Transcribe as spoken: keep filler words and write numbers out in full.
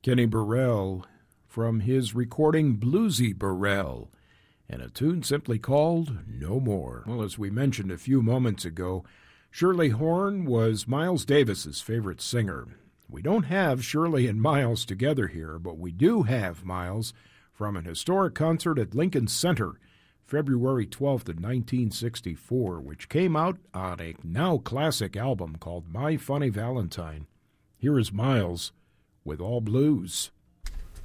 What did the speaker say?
Kenny Burrell from his recording Bluesy Burrell, and a tune simply called No More. Well, as we mentioned a few moments ago, Shirley Horn was Miles Davis's favorite singer. We don't have Shirley and Miles together here, but we do have Miles from an historic concert at Lincoln Center, February twelfth of nineteen sixty-four, which came out on a now classic album called My Funny Valentine. Here is Miles with All Blues.